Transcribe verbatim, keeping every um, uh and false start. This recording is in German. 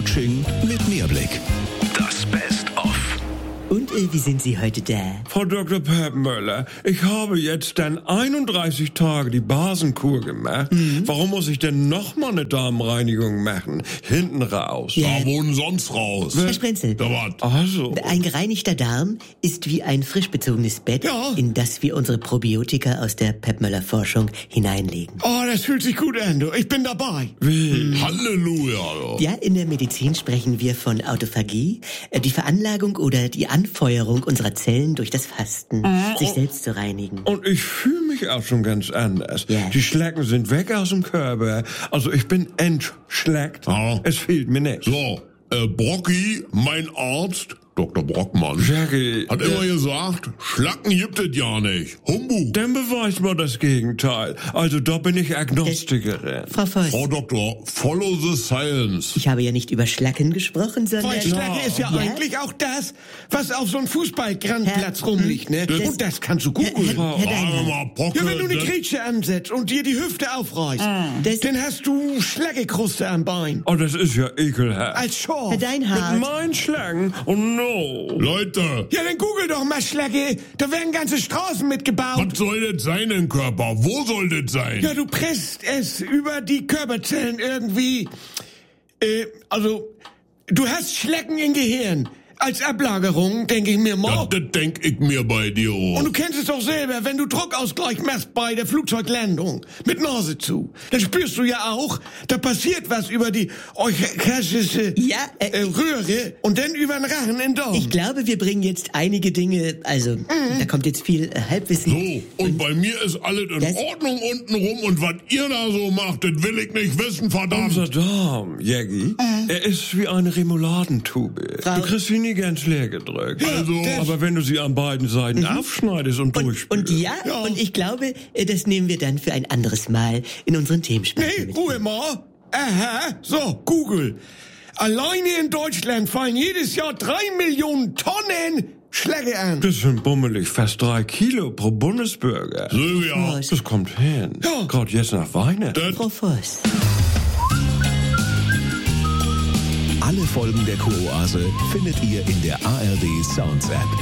Coaching mit Mehrblick. Das Best-of. Und äh, wie sind Sie heute da? Frau Doktor Peppmöller, ich habe jetzt dann einunddreißig Tage die Basenkur gemacht. Mhm. Warum muss ich denn noch mal eine Darmreinigung machen? Hinten raus. Ja. Da wohnen sonst raus. Herr Sprenzel, Da wat. Also. ein gereinigter Darm ist wie ein frisch bezogenes Bett, Ja. in das wir unsere Probiotika aus der Peppmöller-Forschung hineinlegen. Oh, das fühlt sich gut an, du. Ich bin dabei. Wie? Halleluja. du. Ja, in der Medizin sprechen wir von Autophagie, äh, die Veranlagung oder die Anfeuerung unserer Zellen durch das Fasten, sich selbst zu reinigen. Und ich fühle mich auch schon ganz anders. Ja. Die Schlecken sind weg aus dem Körper. Also ich bin entschleckt. Ja. Es fehlt mir nichts. So, äh, Brocki, mein Arzt, Doktor Brockmann, Jackie, hat immer gesagt, Schlacken gibt es ja nicht. Humbug. dann beweist mal das Gegenteil. Also da bin ich Agnostikerin. Frau Voss, Frau Doktor, follow the science. ich habe ja nicht über Schlacken gesprochen, sondern... Weil Schlacke ist ja, Ja. eigentlich auch das, was auf so einem Fußballgrandplatz rumliegt, ne? Das- Und das kannst du Herr, googeln. Herr, Herr Sagen wir Deinhardt, mal, Brocke, Ja, wenn du eine das- Grätsche ansetzt und dir die Hüfte aufreißt, das- dann hast du Schlaggekruste am Bein. Oh, das ist ja ekelhaft. Als Schorf. Herr Deinhardt, Mein Schlangen? Oh no. Leute, Ja, dann google doch mal Schlacke. Da werden ganze Straßen mitgebaut. was soll das sein im Körper? Wo soll das sein? Ja, du presst es über die Körperzellen irgendwie. Äh, also, du hast Schlecken im Gehirn. Als Ablagerung, denke ich mir Ja, mal. das denk ich mir bei dir Und auch. du kennst es doch selber, wenn du Druckausgleich machst bei der Flugzeuglandung mit Nase zu, dann spürst du ja auch, da passiert was über die euchastische Ja, äh, äh, Röhre und dann über den Rachen in den Darm. ich glaube, wir bringen jetzt einige Dinge, also, da kommt jetzt viel äh, Halbwissen. So, und bei mir ist alles in Das- Ordnung unten rum und was ihr da so macht, das will ich nicht wissen, verdammt. Unser Darm, Jackie, er ist wie eine Remouladentube. Frau- Du kriegst sie nie ganz leer gedrückt. Also- aber wenn du sie an beiden Seiten aufschneidest und, Und, durchspülst. und ja, Ja. und ich glaube, äh, das nehmen wir dann für ein anderes Mal in unseren Themensprechen Nee, mit. Ruhe mal. Aha, so, Google. Alleine in Deutschland fallen jedes Jahr drei Millionen Tonnen Schläge an. Das sind bummelig fast drei Kilo pro Bundesbürger. Silvia, Was? Das kommt hin. Ja. Gerade jetzt nach Weihnachten. das Frau Voss. Alle Folgen der Kuroase findet ihr in der A R D Sounds App.